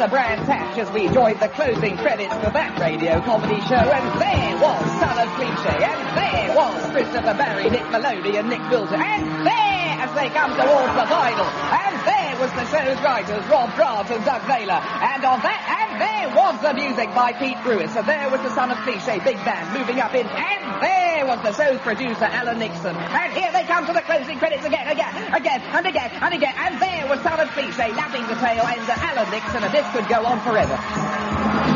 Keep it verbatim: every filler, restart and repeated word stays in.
the brand patch as we joined the closing credits for that radio comedy show. And there was Son of Cliche, and there was Christopher Barry, Nick Maloney and Nick Wilter, and there, as they come towards the final, and there was the show's writers, Rob Grant and Doug Naylor, and on that, and there was the music by Pete Brewis, and there was the Son of Cliche big band moving up in, and there was the show's producer, Alan Nixon, and here they come to the closing credits again, again, again, and again, and again, and there was Son of Cliche lapping the tail, and uh, Alan Nixon, and this could go on forever.